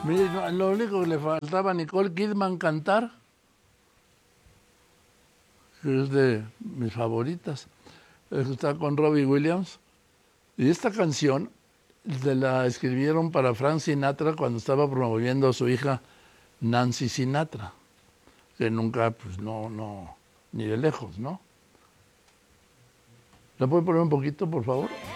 Mire, lo único que le faltaba a Nicole Kidman cantar, que es de mis favoritas, está con Robbie Williams. Y esta canción se la escribieron para Frank Sinatra cuando estaba promoviendo a su hija Nancy Sinatra, que nunca, pues no, ni de lejos, ¿no? ¿La puede poner un poquito, por favor?